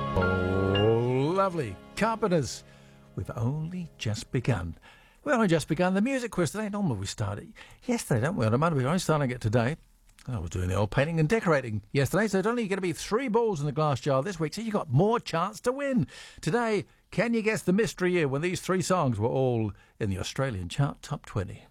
Oh, lovely. Carpenters. We've only just begun. We've only just begun the music quiz today. Normally we start it yesterday, don't we? On a Monday, we're only starting it today. I was doing the old painting and decorating yesterday, so it's only going to be 3 balls in the glass jar this week, so you've got more chance to win. Today, can you guess the mystery year when these 3 songs were all in the Australian chart top 20?